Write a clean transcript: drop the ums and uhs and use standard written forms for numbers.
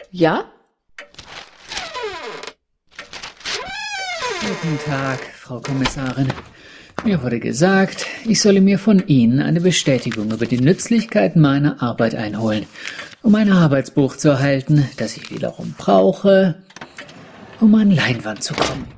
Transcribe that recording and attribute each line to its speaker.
Speaker 1: Ja?
Speaker 2: Guten Tag, Frau Kommissarin. Mir wurde gesagt, ich solle mir von Ihnen eine Bestätigung über die Nützlichkeit meiner Arbeit einholen, um ein Arbeitsbuch zu erhalten, das ich wiederum brauche, um an Leinwand zu kommen.